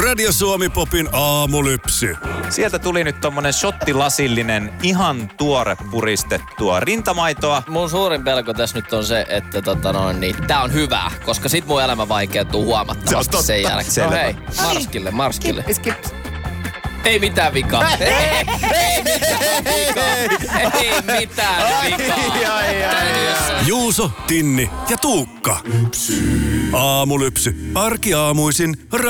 Radio Suomi Popin aamulypsy. Sieltä tuli nyt tommonen shottilasillinen, ihan tuore puristettua rintamaitoa. Mun suurin pelko tässä nyt on se, että tää on hyvää, koska sit mun elämä vaikeutuu huomattavasti sen jälkeen. Selvä. No hei, marskille. Ei mitään vikaa. Ei mitään vikaa. Juuso, Tinni ja Tuukka. Aamulypsy. Arkiaamuisin